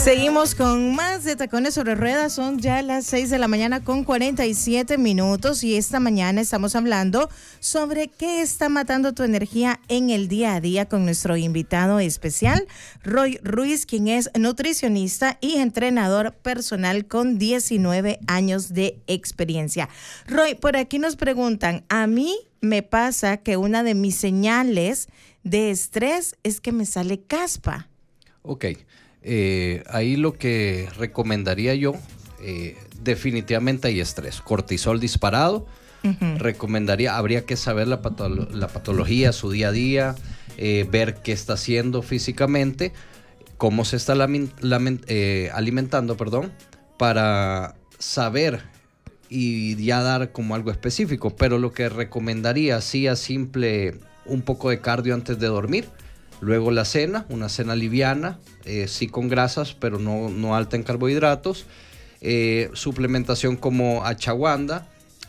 Seguimos con más de Tacones sobre Ruedas. Son ya las 6 de la mañana con 47 minutos y esta mañana estamos hablando sobre qué está matando tu energía en el día a día con nuestro invitado especial, Roy Ruiz, quien es nutricionista y entrenador personal con 19 años de experiencia. Roy, por aquí nos preguntan, a mí me pasa que una de mis señales de estrés es que me sale caspa. Ok. Ahí lo que recomendaría yo, definitivamente hay estrés, cortisol disparado. Recomendaría, habría que saber la patología, su día a día, ver qué está haciendo físicamente, cómo se está alimentando, para saber y ya dar como algo específico. Pero lo que recomendaría, sí, a simple, un poco de cardio antes de dormir. Luego la cena, una cena liviana, sí con grasas, pero no alta en carbohidratos. Suplementación como ashwagandha,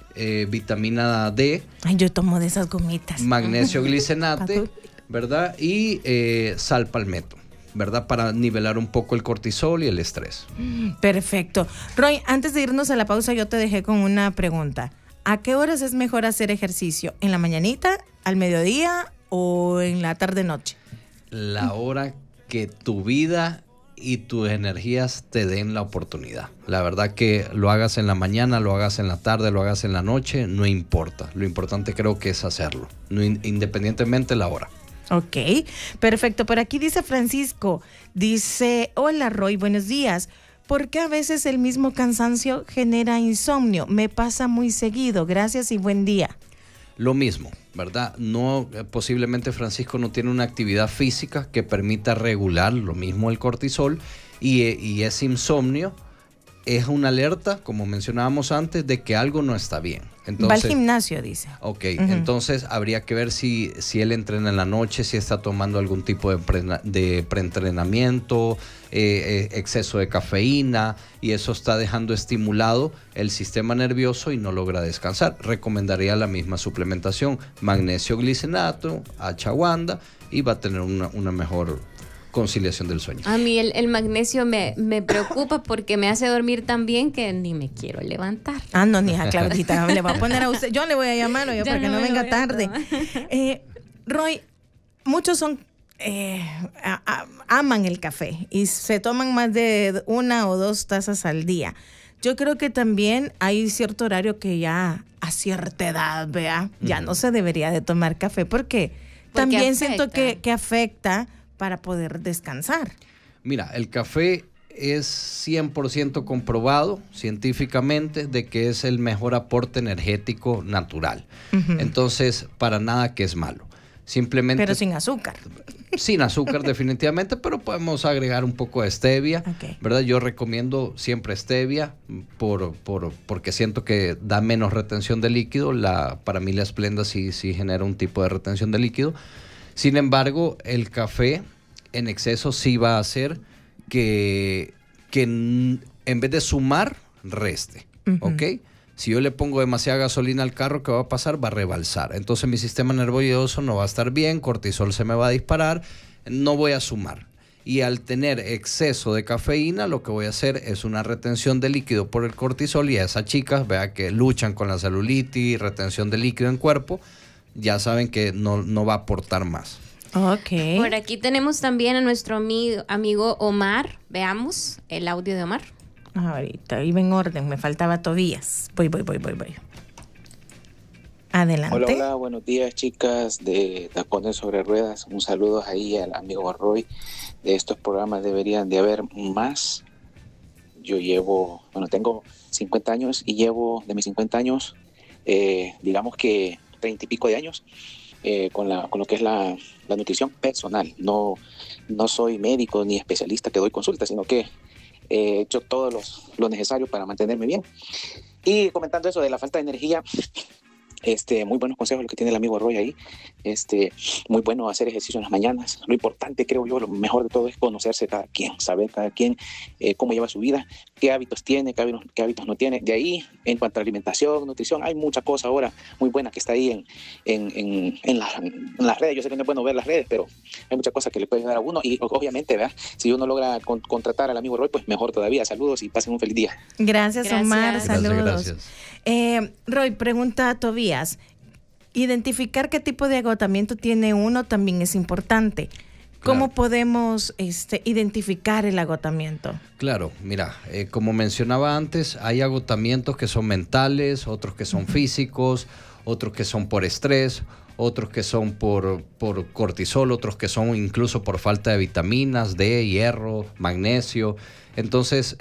vitamina D. Ay, yo tomo de esas gomitas. Magnesio glicenate, ¿verdad? Y sal palmetto, ¿verdad? Para nivelar un poco el cortisol y el estrés. Perfecto. Roy, antes de irnos a la pausa, yo te dejé con una pregunta. ¿A qué horas es mejor hacer ejercicio? ¿En la mañanita, al mediodía o en la tarde-noche? La hora que tu vida y tus energías te den la oportunidad. La verdad que lo hagas en la mañana, lo hagas en la tarde, lo hagas en la noche, no importa. Lo importante creo que es hacerlo, independientemente de la hora. Ok, perfecto. Por aquí dice Francisco, dice, hola Roy, buenos días. ¿Por qué a veces el mismo cansancio genera insomnio? Me pasa muy seguido. Gracias y buen día. Lo mismo, ¿verdad? No, posiblemente Francisco no tiene una actividad física que permita regular lo mismo el cortisol y ese insomnio es una alerta, como mencionábamos antes, de que algo no está bien. Entonces, va al gimnasio, dice. Ok, entonces habría que ver si él entrena en la noche, si está tomando algún tipo de preentrenamiento, exceso de cafeína, y eso está dejando estimulado el sistema nervioso y no logra descansar. Recomendaría la misma suplementación, magnesio glicenato, ashwagandha, y va a tener una mejor conciliación del sueño. A mí el magnesio me preocupa porque me hace dormir tan bien que ni me quiero levantar. Ah, no, ni a Claudita, le va a poner a usted. Yo le voy a llamar para que no venga tarde. Roy, muchos son aman el café y se toman más de 1 o 2 tazas al día. Yo creo que también hay cierto horario que ya a cierta edad, vea, ya no se debería de tomar café porque también afecta. Siento que afecta para poder descansar. Mira, el café es 100% comprobado científicamente de que es el mejor aporte energético natural. Entonces, para nada que es malo. Simplemente, pero sin azúcar. Sin azúcar definitivamente, pero podemos agregar un poco de stevia, ¿verdad? Yo recomiendo siempre stevia porque siento que da menos retención de líquido. Para mí la Splenda sí genera un tipo de retención de líquido. Sin embargo, el café en exceso sí va a hacer que en vez de sumar, reste, ¿ok? Si yo le pongo demasiada gasolina al carro, ¿qué va a pasar? Va a rebalsar. Entonces mi sistema nervioso no va a estar bien, cortisol se me va a disparar, no voy a sumar. Y al tener exceso de cafeína, lo que voy a hacer es una retención de líquido por el cortisol, y a esas chicas, vea, que luchan con la celulitis, retención de líquido en cuerpo, ya saben que no va a aportar más. Okay. Por aquí tenemos también a nuestro amigo Omar. Veamos el audio de Omar. Ahorita iba en orden, me faltaba Tobías. Voy. Adelante. Hola, buenos días, chicas de Tacones sobre Ruedas. Un saludo ahí al amigo Roy. De estos programas deberían de haber más. Yo tengo 50 años y llevo de mis 50 años, digamos que 30 y pico de años, con lo que es la nutrición personal. No soy médico ni especialista que doy consultas, sino que he hecho todo lo necesario para mantenerme bien. Y comentando eso de la falta de energía, Muy buenos consejos los que tiene el amigo Roy ahí. Muy bueno hacer ejercicio en las mañanas. Lo importante, creo yo, lo mejor de todo es conocerse cada quien, saber cada quien cómo lleva su vida, qué hábitos tiene, qué hábitos no tiene. De ahí, en cuanto a alimentación, nutrición, hay mucha cosa ahora muy buena que está ahí en las redes. Yo sé que no es bueno ver las redes, pero hay mucha cosa que le puede ayudar a uno. Y obviamente, ¿verdad? Si uno logra contratar al amigo Roy, pues mejor todavía. Saludos y pasen un feliz día. Gracias. Omar. Saludos. Gracias. Roy, pregunta a Tobías. Identificar qué tipo de agotamiento tiene uno también es importante. ¿Cómo podemos identificar el agotamiento? Claro, mira, como mencionaba antes, hay agotamientos que son mentales, otros que son físicos, otros que son por estrés, otros que son por cortisol, otros que son incluso por falta de vitaminas, D, hierro, magnesio. Entonces,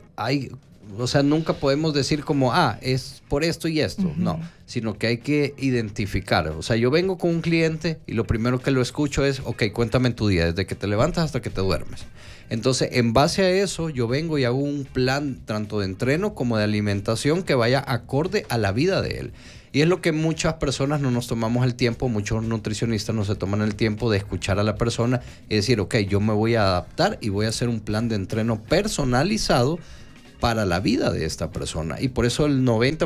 nunca podemos decir como, es por esto y esto. No, sino que hay que identificar. O sea, yo vengo con un cliente y lo primero que lo escucho es, ok, cuéntame en tu día, desde que te levantas hasta que te duermes. Entonces, en base a eso, yo vengo y hago un plan tanto de entreno como de alimentación que vaya acorde a la vida de él. Y es lo que muchas personas no nos tomamos el tiempo, muchos nutricionistas no se toman el tiempo de escuchar a la persona y decir, ok, yo me voy a adaptar y voy a hacer un plan de entreno personalizado para la vida de esta persona. Y por eso el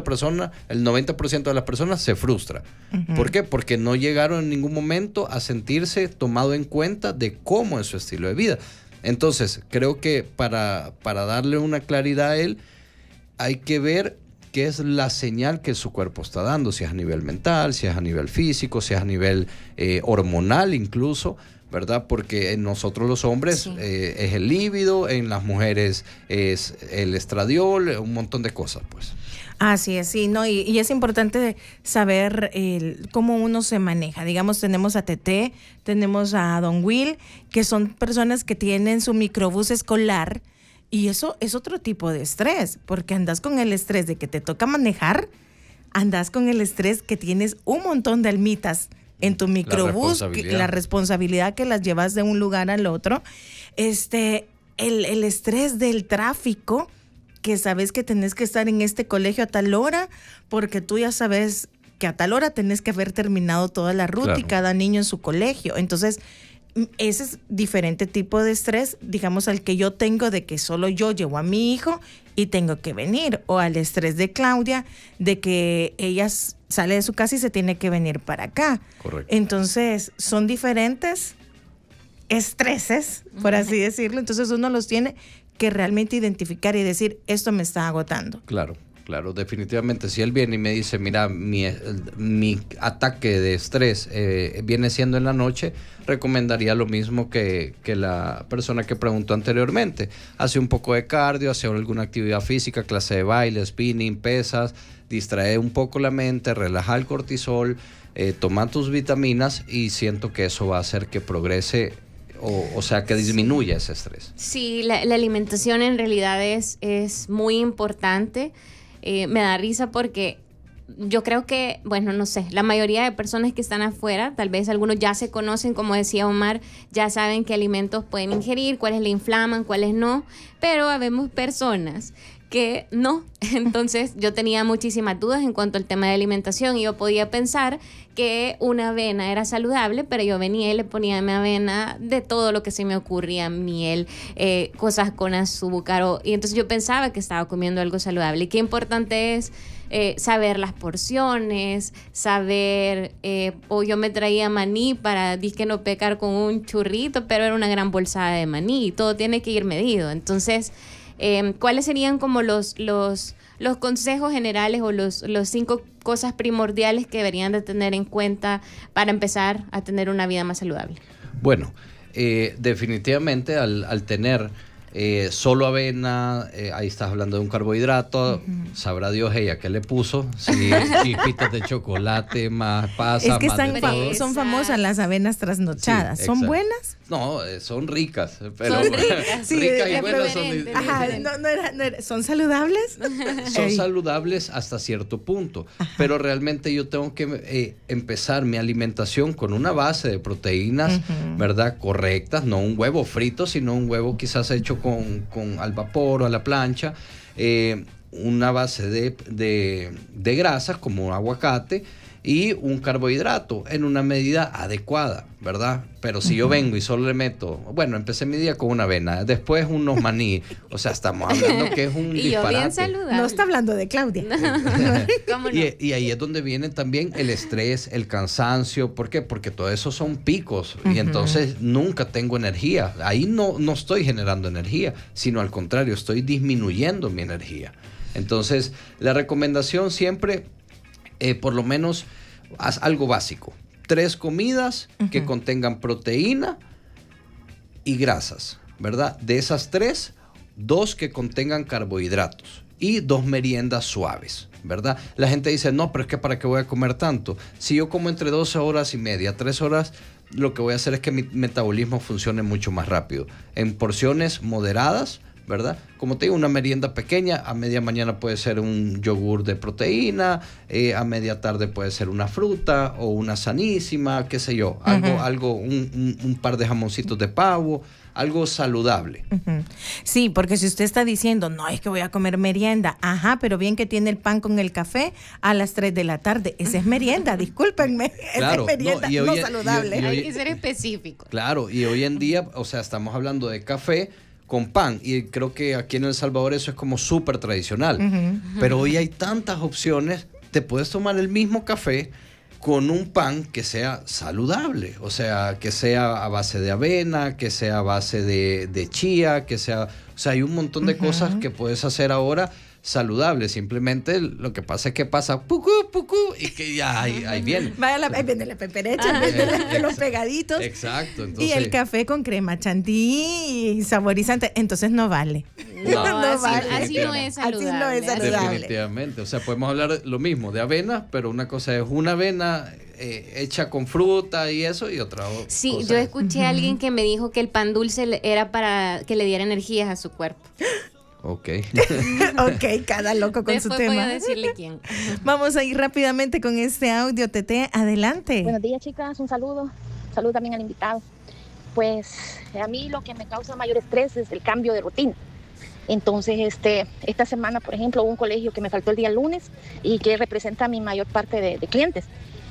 90% de las personas se frustra. ¿Por qué? Porque no llegaron en ningún momento a sentirse tomado en cuenta de cómo es su estilo de vida. Entonces, creo que para darle una claridad a él, hay que ver qué es la señal que su cuerpo está dando, si es a nivel mental, si es a nivel físico, si es a nivel hormonal incluso, ¿verdad? Porque en nosotros los hombres es el líbido, en las mujeres es el estradiol, un montón de cosas, pues. Así es, sí, ¿no? Y es importante saber cómo uno se maneja. Digamos, tenemos a Tete, tenemos a Don Will, que son personas que tienen su microbús escolar, y eso es otro tipo de estrés, porque andas con el estrés de que te toca manejar, andas con el estrés que tienes un montón de almitas en tu microbús, la responsabilidad que las llevas de un lugar al otro, el estrés del tráfico, que sabes que tenés que estar en este colegio a tal hora, porque tú ya sabes que a tal hora tenés que haber terminado toda la ruta y cada niño en su colegio. Entonces, ese es diferente tipo de estrés, digamos, al que yo tengo de que solo yo llevo a mi hijo y tengo que venir, o al estrés de Claudia de que ella sale de su casa y se tiene que venir para acá. Correcto. Entonces, son diferentes estreses, por así decirlo. Entonces, uno los tiene que realmente identificar y decir, esto me está agotando. Claro, definitivamente. Si él viene y me dice, mira, mi ataque de estrés viene siendo en la noche, recomendaría lo mismo que la persona que preguntó anteriormente. Hace un poco de cardio, hace alguna actividad física, clase de baile, spinning, pesas, distrae un poco la mente, relaja el cortisol, toma tus vitaminas y siento que eso va a hacer que progrese. O sea, que disminuya ese estrés. Sí, la alimentación en realidad es muy importante. Me da risa porque yo creo que, bueno, no sé, la mayoría de personas que están afuera, tal vez algunos ya se conocen, como decía Omar, ya saben qué alimentos pueden ingerir, cuáles le inflaman, cuáles no, pero habemos personas que no. Entonces yo tenía muchísimas dudas en cuanto al tema de alimentación y yo podía pensar que una avena era saludable, pero yo venía y le ponía a mi avena de todo lo que se me ocurría, miel, cosas con azúcar, y entonces yo pensaba que estaba comiendo algo saludable. Y qué importante es saber las porciones, saber, o yo me traía maní para disque no pecar con un churrito, pero era una gran bolsada de maní y todo tiene que ir medido. Entonces, ¿cuáles serían como los consejos generales o los 5 cosas primordiales que deberían de tener en cuenta para empezar a tener una vida más saludable? Bueno, definitivamente al tener solo avena, ahí estás hablando de un carbohidrato, sabrá Dios ella qué le puso, si chispitas de chocolate, más pasas, es que más son famosas las avenas trasnochadas. Sí, ¿son buenas? No, son ricas, pero son ricas, sí, ricas y buenas son. Ajá, no era, ¿son saludables? Son saludables hasta cierto punto, pero realmente yo tengo que empezar mi alimentación con una base de proteínas, ¿verdad? Correctas, no un huevo frito, sino un huevo quizás hecho con al vapor o a la plancha, una base de grasas como aguacate, y un carbohidrato en una medida adecuada, ¿verdad? Pero si yo vengo y solo le meto, bueno, empecé mi día con una avena, después unos maní, o sea, estamos hablando que es un y disparate. Yo bien saludable. No está hablando de Claudia. ¿Cómo no? Y ahí es donde viene también el estrés, el cansancio. ¿Por qué? Porque todo eso son picos y entonces nunca tengo energía. Ahí no estoy generando energía, sino al contrario, estoy disminuyendo mi energía. Entonces, la recomendación siempre, por lo menos, haz algo básico. 3 comidas que contengan proteína y grasas, ¿verdad? De esas 3, 2 que contengan carbohidratos y 2 meriendas suaves, ¿verdad? La gente dice, no, pero es que ¿para qué voy a comer tanto? Si yo como entre 12 horas y media, 3 horas, lo que voy a hacer es que mi metabolismo funcione mucho más rápido. En porciones moderadas, ¿verdad? Como te digo, una merienda pequeña, a media mañana puede ser un yogur de proteína, a media tarde puede ser una fruta o una sanísima, qué sé yo, un par de jamoncitos de pavo, algo saludable. Sí, porque si usted está diciendo, no, es que voy a comer merienda, pero bien que tiene el pan con el café a las 3 de la tarde, esa es merienda, discúlpenme, claro, esa es merienda no saludable. Hay que ser específico. Claro, y hoy en día, o sea, estamos hablando de café con pan, y creo que aquí en El Salvador eso es como súper tradicional, pero hoy hay tantas opciones, te puedes tomar el mismo café con un pan que sea saludable, o sea, que sea a base de avena, que sea a base de chía, que sea, o sea, hay un montón de cosas que puedes hacer ahora saludable. Simplemente lo que pasa es que pasa pucú, y que ya ahí viene. Ahí viene la peperecha, de los pegaditos. Exacto. Entonces, y el café con crema chantilly y saborizante, entonces no vale. No vale. Así no es saludable. Así no es saludable. Definitivamente. O sea, podemos hablar lo mismo de avena, pero una cosa es una avena hecha con fruta y eso, y otra sí, cosa yo escuché a alguien que me dijo que el pan dulce era para que le diera energías a su cuerpo. Ok. Ok, cada loco con Después su tema. voy a decirle quién. Vamos a ir rápidamente con este audio, Tete, adelante. Buenos días, chicas, un saludo. Saludo también al invitado. Pues a mí lo que me causa mayor estrés es el cambio de rutina. Entonces, esta semana, por ejemplo, hubo un colegio que me faltó el día lunes y que representa a mi mayor parte de clientes.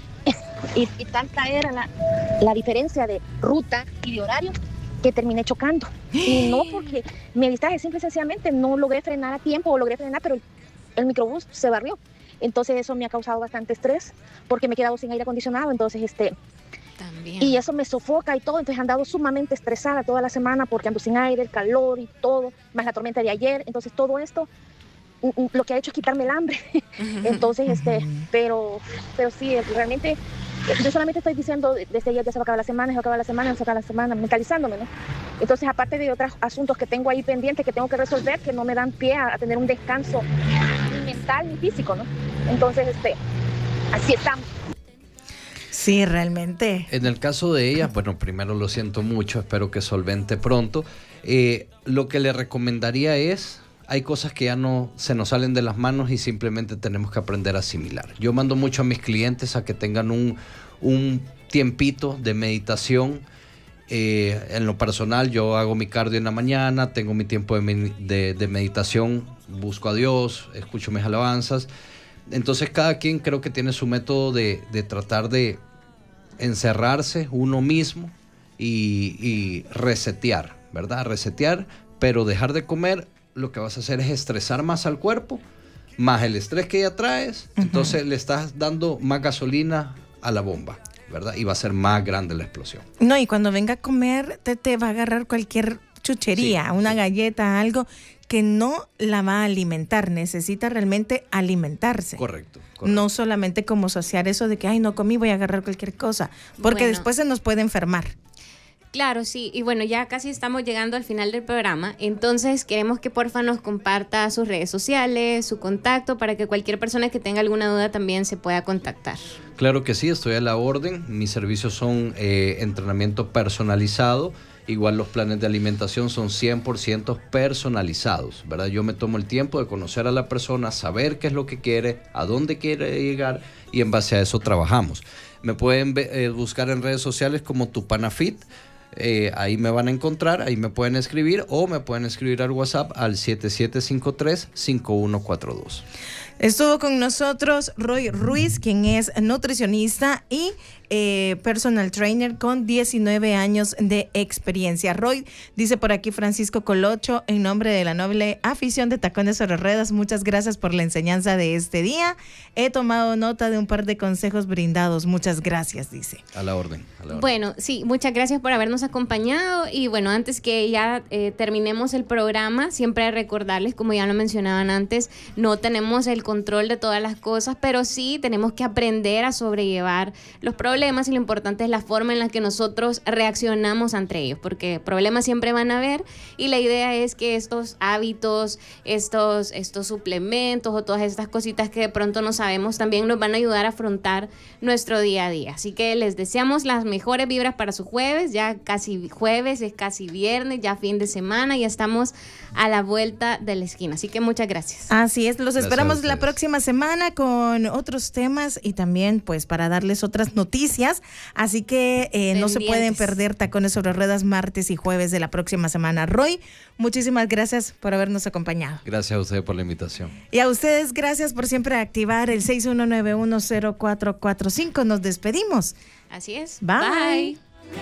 Y tanta era la diferencia de ruta y de horario que terminé chocando. Y no porque me distraje, simple y sencillamente no logré frenar a tiempo, o logré frenar, pero el microbús se barrió. Entonces eso me ha causado bastante estrés porque me he quedado sin aire acondicionado. Entonces También. Y eso me sofoca y todo. Entonces he andado sumamente estresada toda la semana porque ando sin aire, el calor y todo, más la tormenta de ayer. Entonces todo esto lo que ha hecho es quitarme el hambre. Entonces pero sí, realmente yo solamente estoy diciendo desde ayer ya se va a acabar la semana, mentalizándome, ¿no? Entonces, aparte de otros asuntos que tengo ahí pendientes que tengo que resolver, que no me dan pie a tener un descanso ni mental ni físico, ¿no? Entonces, así estamos. Sí, realmente. En el caso de ella, bueno, primero lo siento mucho, espero que solvente pronto. Lo que le recomendaría es, hay cosas que ya no se nos salen de las manos y simplemente tenemos que aprender a asimilar. Yo mando mucho a mis clientes a que tengan un tiempito de meditación. En lo personal, yo hago mi cardio en la mañana, tengo mi tiempo de meditación, busco a Dios, escucho mis alabanzas. Entonces cada quien creo que tiene su método de tratar de encerrarse uno mismo y resetear, ¿verdad? Resetear, pero dejar de comer. Lo que vas a hacer es estresar más al cuerpo, más el estrés que ya traes, entonces le estás dando más gasolina a la bomba, ¿verdad? Y va a ser más grande la explosión. No, y cuando venga a comer, te va a agarrar cualquier chuchería, una galleta, algo que no la va a alimentar, necesita realmente alimentarse. Correcto. No solamente como saciar eso de que, ay, no comí, voy a agarrar cualquier cosa, porque después se nos puede enfermar. Claro, sí. Y bueno, ya casi estamos llegando al final del programa. Entonces, queremos que porfa nos comparta sus redes sociales, su contacto, para que cualquier persona que tenga alguna duda también se pueda contactar. Claro que sí, estoy a la orden. Mis servicios son entrenamiento personalizado. Igual los planes de alimentación son 100% personalizados, ¿verdad? Yo me tomo el tiempo de conocer a la persona, saber qué es lo que quiere, a dónde quiere llegar, y en base a eso trabajamos. Me pueden buscar en redes sociales como Tupanafit. Ahí me van a encontrar, ahí me pueden escribir o me pueden escribir al WhatsApp al 7753-5142. Estuvo con nosotros Roy Ruiz, quien es nutricionista y personal trainer con 19 años de experiencia. Roy, dice por aquí Francisco Colocho, en nombre de la noble afición de Tacones sobre Ruedas, muchas gracias por la enseñanza de este día. He tomado nota de un par de consejos brindados. Muchas gracias, dice. A la orden. Bueno, sí, muchas gracias por habernos acompañado. Y bueno, antes que ya terminemos el programa, siempre recordarles, como ya lo mencionaban antes, no tenemos el control de todas las cosas, pero sí tenemos que aprender a sobrellevar los problemas, y lo importante es la forma en la que nosotros reaccionamos ante ellos, porque problemas siempre van a haber, y la idea es que estos hábitos, estos suplementos o todas estas cositas que de pronto no sabemos también nos van a ayudar a afrontar nuestro día a día. Así que les deseamos las mejores vibras para su jueves, ya casi jueves, es casi viernes, ya fin de semana, ya estamos a la vuelta de la esquina, así que muchas gracias. Así es, los esperamos la próxima semana con otros temas y también pues para darles otras noticias, así que no se pueden perder Tacones sobre Ruedas martes y jueves de la próxima semana. Roy, muchísimas gracias por habernos acompañado. Gracias a usted por la invitación. Y a ustedes, gracias por siempre activar el 61910445. Nos despedimos. Así es. Bye.